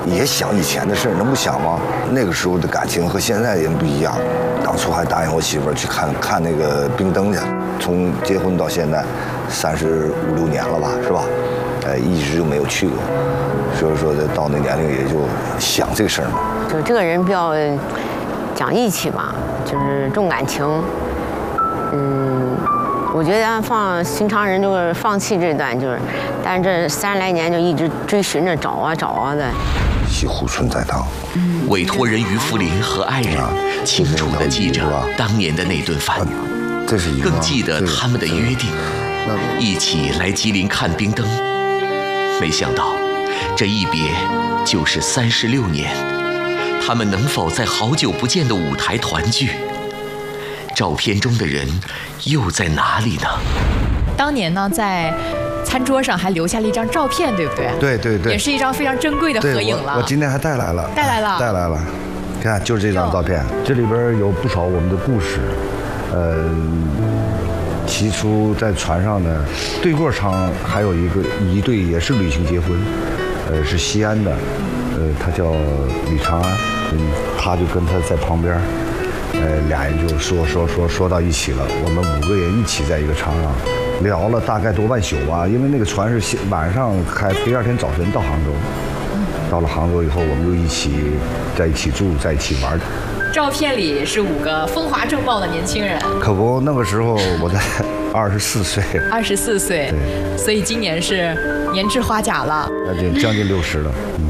也想以前的事，能不想吗？那个时候的感情和现在人不一样。当初还答应我媳妇儿去看那个冰灯去，从结婚到现在35、6年了吧，是吧？一直就没有去过，所以说到那年龄也就想这个事儿嘛。 就这个人比较讲义气吧，就是重感情。我觉得寻常人就是放弃这段，但是这30来年就一直追寻着找啊的。 西湖春在堂。 委托人于福林和爱人清楚地记着当年的那顿饭，更记得他们的约定，一起来吉林看冰灯。没想到，这一别就是36年，他们能否在好久不见的舞台团聚？照片中的人又在哪里呢？ 当年呢，在餐桌上还留下了一张照片，对不对？ 对， 也是一张非常珍贵的合影了。 我今天还带来了。你看，就是这张照片，这里边有不少我们的故事。起初在船上呢，对过场还有一对也是旅行结婚，是西安的，他叫李长安，他就跟他在旁边，俩人就说到一起了。我们5个人一起在一个船上聊了大概多半宿吧，因为那个船是晚上开，第2天早晨到杭州。到了杭州以后，我们就在一起住，在一起玩。 照片里是5个风华正茂的年轻人。 可不，那个时候我才24岁。 24岁，对，所以今年是年至花甲了。 将近60了。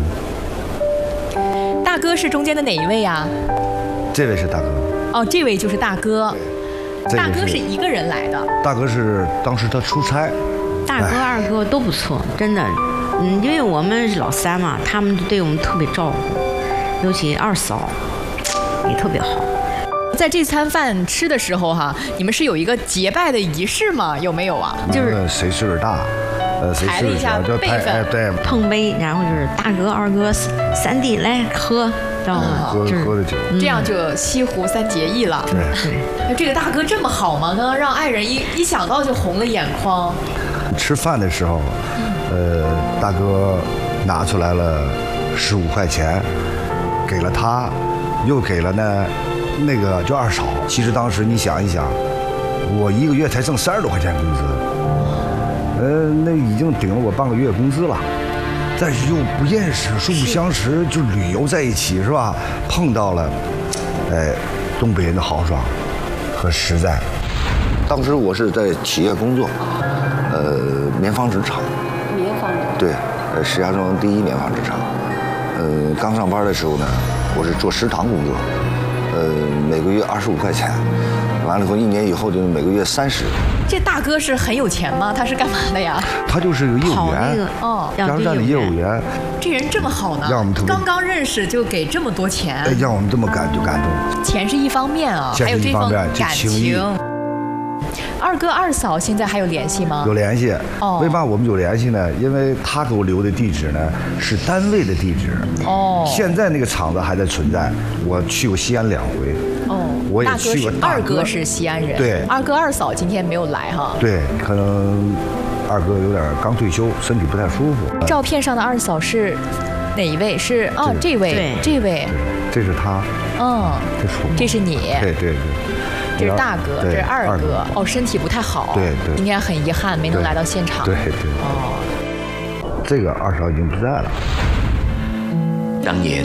大哥是中间的哪一位啊？ 这位是大哥。 哦，这位就是大哥。大哥是一个人来的。 大哥是当时他出差。 大哥、二哥都不错，真的。因为我们是老3嘛，他们对我们特别照顾，尤其二嫂也特别好。 在这餐饭吃的时候哈，你们是有一个结拜的仪式吗？有没有啊？ 就是谁岁数大，谁抬了一下辈分， 对， 碰杯，然后就是大哥、二哥、3弟来喝，知道吗？ 喝的酒， 这样就西湖3结义了。对，这个大哥这么好吗？刚刚让爱人一想到就红了眼眶。 吃饭的时候，大哥拿出来了15块钱，给了他，又给了那个就二嫂。其实当时你想一想，我1个月才挣30多块钱工资，那已经顶了我半个月工资了。但是又不认识，素不相识，就旅游在一起是吧？碰到了，东北人的豪爽和实在。当时我是在企业工作，棉纺织厂。对，石家庄第1棉纺织厂。刚上班的时候呢，我是做食堂工作，每个月25块钱，完了以后1年以后就每个月30。 这大哥是很有钱吗？他是干嘛的呀？ 他就是个业务员，加油站的业务员。 这人这么好呢？ 让我们刚刚认识就给这么多钱， 让我们这么感动。 钱是一方面啊，还有这份感情。二哥二嫂现在还有联系吗？ 有联系。为嘛我们有联系呢？因为他给我留的地址呢是单位的地址。现在那个厂子还在存在。我去过西安2回。我也去过。 二哥是西安人。 对。 二哥二嫂今天没有来哈。 对，可能二哥有点刚退休，身体不太舒服。 照片上的二嫂是哪一位？是这位，这位。 这是他。这是你。对。 这是大哥，这是二哥。身体不太好。 对。 今天很遗憾没能来到现场。 对。这个二嫂已经不在了。 当年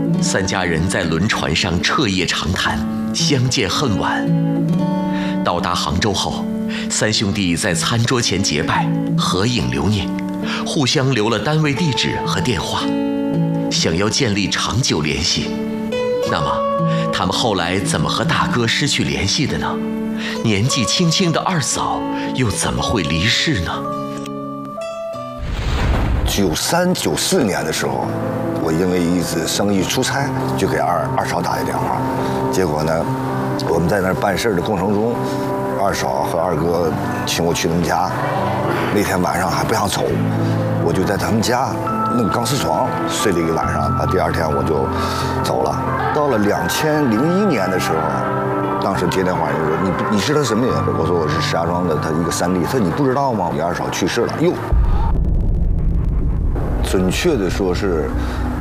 3家人在轮船上彻夜长谈，相见恨晚。到达杭州后，3兄弟在餐桌前结拜，合影留念，互相留了单位地址和电话，想要建立长久联系。那么他们后来怎么和大哥失去联系的呢？年纪轻轻的二嫂又怎么会离世呢 ？93、94年的时候，我因为一次生意出差，就给二嫂打一电话。结果呢，我们在那儿办事的过程中，二嫂和二哥请我去他们家。那天晚上还不想走，我就在他们家弄钢丝床睡了一个晚上。第2天我就走了。到了2001年的时候，当时接电话人说：“你是他什么人？”我说：“我是石家庄的他一个3弟。”他说：“你不知道吗？你二嫂去世了。”哟，准确的说是